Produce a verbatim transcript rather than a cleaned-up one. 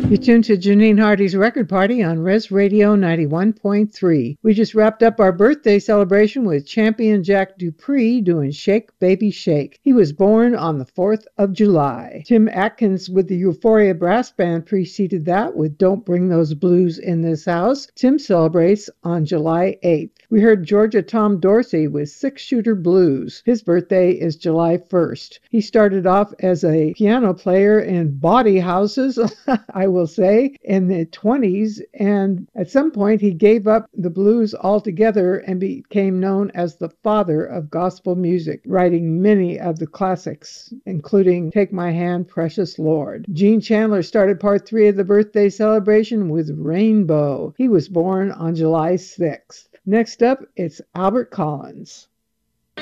You tuned to Janine Hardy's Record Party on Res Radio ninety-one point three. We just wrapped up our birthday celebration with champion Jack Dupree doing Shake Baby Shake. He was born on the fourth of July. Tim Atkins with the Euphoria Brass Band preceded that with Don't Bring Those Blues in This House. Tim celebrates on July eighth. We heard Georgia Tom Dorsey with Six Shooter Blues. His birthday is July first. He started off as a piano player in bawdy houses, I will say, in the twenties, and at some point he gave up the blues altogether and became known as the father of gospel music, writing many of the classics, including Take My Hand, Precious Lord. Gene Chandler started part three of the birthday celebration with Rainbow. He was born on July sixth. Next up, it's Albert Collins.